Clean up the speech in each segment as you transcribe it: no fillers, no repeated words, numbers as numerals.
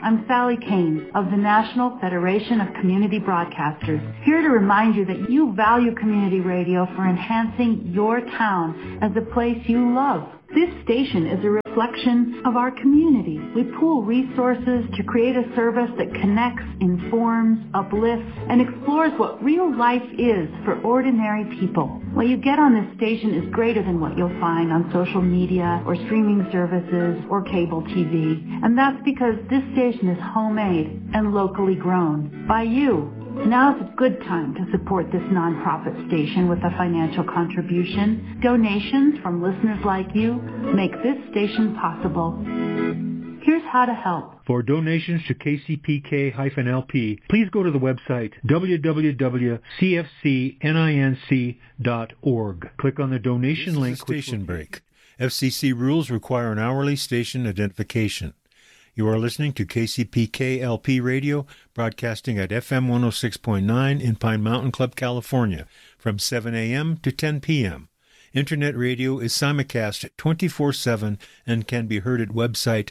I'm Sally Kane of the National Federation of Community Broadcasters, here to remind you that you value community radio for enhancing your town as a place you love. This station is a reflection of our community. We pool resources to create a service that connects, informs, uplifts, and explores what real life is for ordinary people. What you get on this station is greater than what you'll find on social media or streaming services or cable TV. And that's because this station is homemade and locally grown by you. Now's a good time to support this nonprofit station with a financial contribution. Donations from listeners like you make this station possible. Here's how to help. For donations to KCPK-LP, please go to the website www.cfcninc.org. Click on the donation link. Station break. FCC rules require an hourly station identification. You are listening to KCPK-LP Radio, broadcasting at FM 106.9 in Pine Mountain Club, California, from 7 a.m. to 10 p.m. Internet radio is simulcast 24/7 and can be heard at website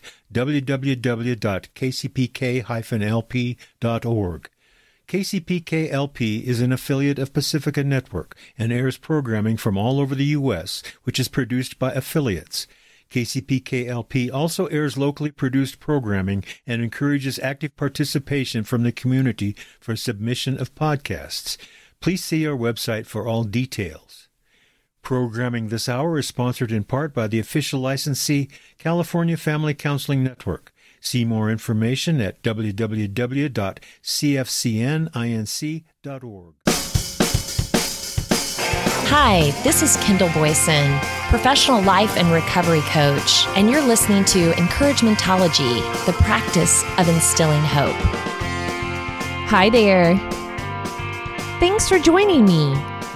www.kcpk-lp.org. KCPK-LP is an affiliate of Pacifica Network and airs programming from all over the U.S., which is produced by affiliates. KCPK-LP also airs locally produced programming and encourages active participation from the community for submission of podcasts. Please see our website for all details. Programming this hour is sponsored in part by the official licensee, California Family Counseling Network. See more information at www.cfcninc.org. Hi, this is Kendall Boyson, professional life and recovery coach, and you're listening to Encouragementology, the practice of instilling hope. Hi there. Thanks for joining me.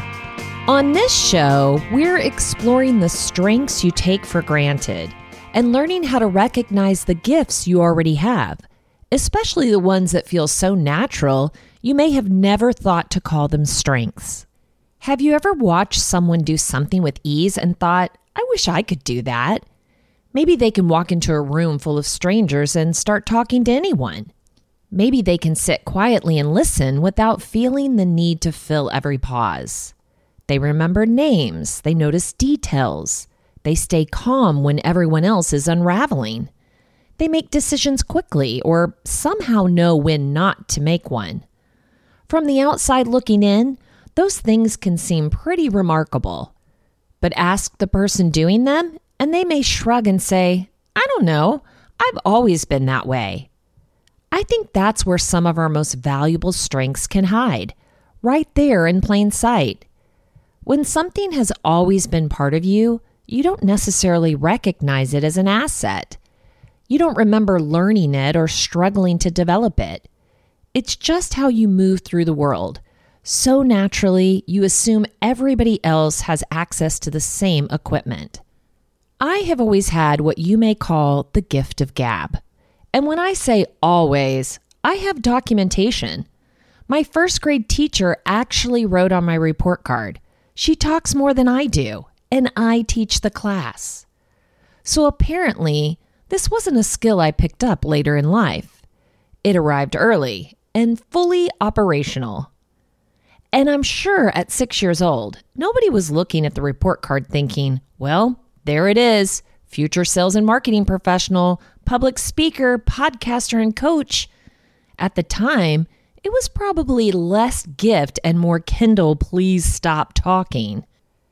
On this show, we're exploring the strengths you take for granted and learning how to recognize the gifts you already have, especially the ones that feel so natural you may have never thought to call them strengths. Have you ever watched someone do something with ease and thought, I wish I could do that? Maybe they can walk into a room full of strangers and start talking to anyone. Maybe they can sit quietly and listen without feeling the need to fill every pause. They remember names, they notice details, they stay calm when everyone else is unraveling. They make decisions quickly or somehow know when not to make one. From the outside looking in, those things can seem pretty remarkable. But ask the person doing them, and they may shrug and say, I don't know, I've always been that way. I think that's where some of our most valuable strengths can hide, right there in plain sight. When something has always been part of you, you don't necessarily recognize it as an asset. You don't remember learning it or struggling to develop it. It's just how you move through the world. So naturally, you assume everybody else has access to the same equipment. I have always had what you may call the gift of gab. And when I say always, I have documentation. My first grade teacher actually wrote on my report card, she talks more than I do, and I teach the class. So apparently, this wasn't a skill I picked up later in life. It arrived early and fully operational. And I'm sure at 6 years old, nobody was looking at the report card thinking, well, there it is, future sales and marketing professional, public speaker, podcaster, and coach. At the time, it was probably less gift and more Kendall, please stop talking.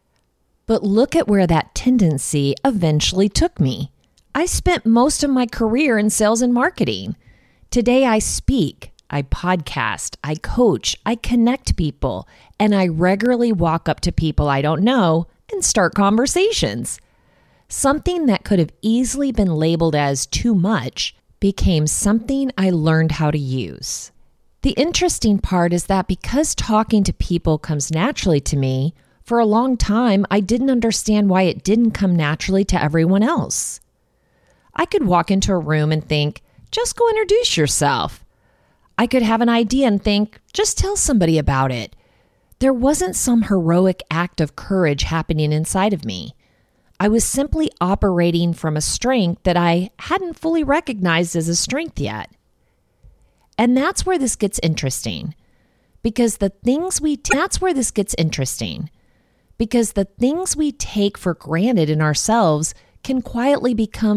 But look at where that tendency eventually took me. I spent most of my career in sales and marketing. Today I speak. I podcast, I coach, I connect people, and I regularly walk up to people I don't know and start conversations. Something that could have easily been labeled as too much became something I learned how to use. The interesting part is that because talking to people comes naturally to me, for a long time I didn't understand why it didn't come naturally to everyone else. I could walk into a room and think, just go introduce yourself. I could have an idea and think, just tell somebody about it. There wasn't some heroic act of courage happening inside of me. I was simply operating from a strength that I hadn't fully recognized as a strength yet. And that's where this gets interesting. Because the things we take for granted in ourselves can quietly become